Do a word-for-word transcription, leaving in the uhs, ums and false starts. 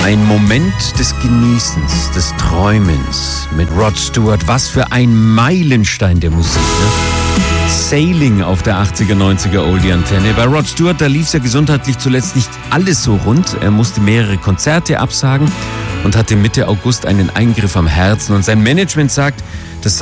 Ein Moment des Genießens, des Träumens mit Rod Stewart. Was für ein Meilenstein der Musik, ne? Sailing auf der achtziger, neunziger Oldie-Antenne. Bei Rod Stewart, da lief es ja gesundheitlich zuletzt nicht alles so rund. Er musste mehrere Konzerte absagen und hatte Mitte August einen Eingriff am Herzen. Und sein Management sagt,